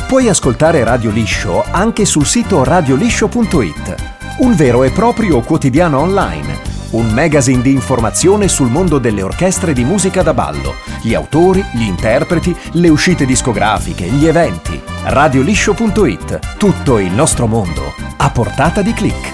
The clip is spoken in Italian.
Puoi ascoltare Radio Liscio anche sul sito radioliscio.it, un vero e proprio quotidiano online, un magazine di informazione sul mondo delle orchestre di musica da ballo, gli autori, gli interpreti, le uscite discografiche, gli eventi. Radioliscio.it, tutto il nostro mondo a portata di click.